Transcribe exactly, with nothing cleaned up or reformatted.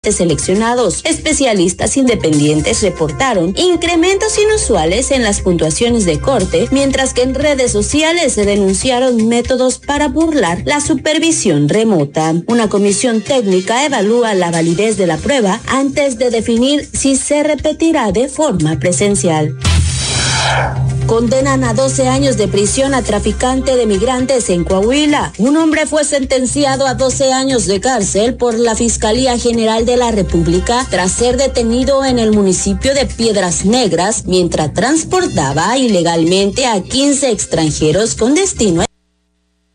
seleccionados. Especialistas independientes reportaron incrementos inusuales en las puntuaciones de corte, mientras que en redes sociales se denunciaron métodos para burlar la supervisión remota. Una comisión técnica evalúa la validez de la prueba antes de definir si se repetirá de forma presencial. Condenan a doce años de prisión a traficante de migrantes en Coahuila. Un hombre fue sentenciado a doce años de cárcel por la Fiscalía General de la República tras ser detenido en el municipio de Piedras Negras mientras transportaba ilegalmente a quince extranjeros con destino a